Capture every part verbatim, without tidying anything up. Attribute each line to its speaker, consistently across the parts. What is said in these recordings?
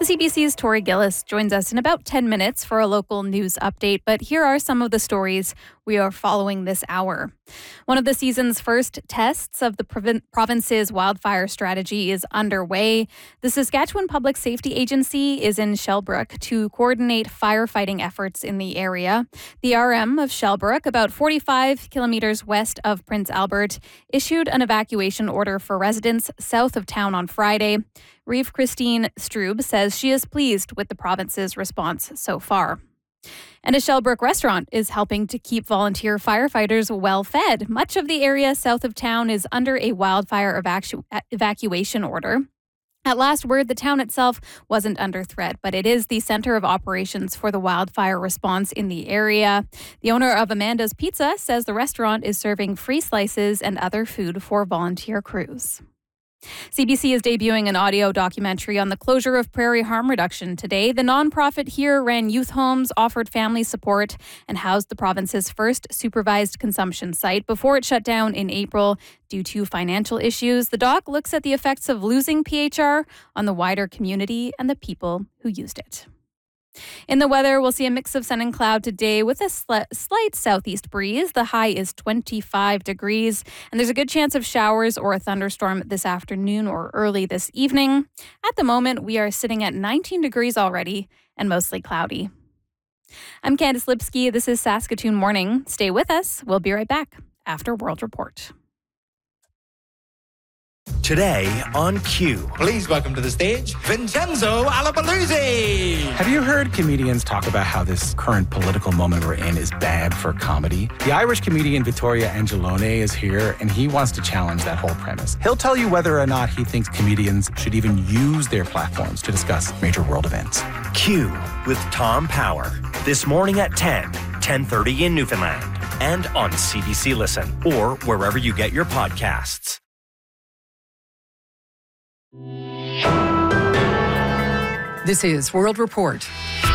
Speaker 1: C B C's Tori Gillis joins us in about ten minutes for a local news update, but here are some of the stories we are following this hour. One of the season's first tests of the provin- province's wildfire strategy is underway. The Saskatchewan Public Safety Agency is in Shelbrook to coordinate firefighting efforts in the area. The R M of Shelbrook, about forty-five kilometers west of Prince Albert, issued an evacuation order for residents south of town on Friday. Reeve Christine Strube says she is pleased with the province's response so far. And a Shelbrook restaurant is helping to keep volunteer firefighters well fed. Much of the area south of town is under a wildfire evacu- evacuation order. At last word, the town itself wasn't under threat, but it is the center of operations for the wildfire response in the area. The owner of Amanda's Pizza says the restaurant is serving free slices and other food for volunteer crews. C B C is debuting an audio documentary on the closure of Prairie Harm Reduction today. The nonprofit here ran youth homes, offered family support, and housed the province's first supervised consumption site before it shut down in April due to financial issues. The doc looks at the effects of losing P H R on the wider community and the people who used it. In the weather, we'll see a mix of sun and cloud today with a sl- slight southeast breeze. The high is twenty-five degrees, and there's a good chance of showers or a thunderstorm this afternoon or early this evening. At the moment, we are sitting at nineteen degrees already and mostly cloudy. I'm Candice Lipsky. This is Saskatoon Morning. Stay with us. We'll be right back after World Report.
Speaker 2: Today on Q.
Speaker 3: Please welcome to the stage, Vincenzo Alapaluzzi.
Speaker 4: Have you heard comedians talk about how this current political moment we're in is bad for comedy? The Irish comedian Vittorio Angelone is here, and he wants to challenge that whole premise. He'll tell you whether or not he thinks comedians should even use their platforms to discuss major world events.
Speaker 2: Q with Tom Power. This morning at ten, ten thirty in Newfoundland, and on C B C Listen, or wherever you get your podcasts.
Speaker 5: This is World Report.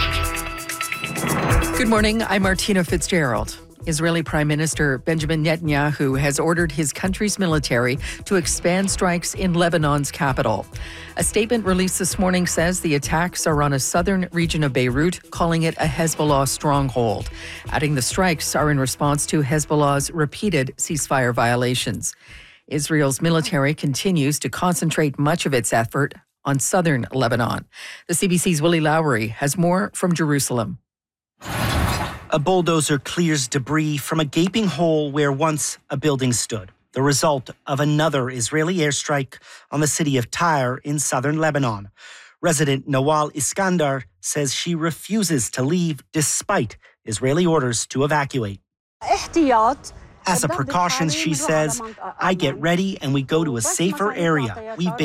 Speaker 5: Good morning, I'm Martina Fitzgerald. Israeli Prime Minister Benjamin Netanyahu has ordered his country's military to expand strikes in Lebanon's capital. A statement released this morning says the attacks are on a southern region of Beirut, calling it a Hezbollah stronghold, adding the strikes are in response to Hezbollah's repeated ceasefire violations. Israel's military continues to concentrate much of its effort on southern Lebanon. The C B C's Willie Lowry has more from Jerusalem.
Speaker 6: A bulldozer clears debris from a gaping hole where once a building stood, the result of another Israeli airstrike on the city of Tyre in southern Lebanon. Resident Nawal Iskandar says she refuses to leave despite Israeli orders to evacuate. As a precaution, she says, I get ready and we go to a safer area. We've been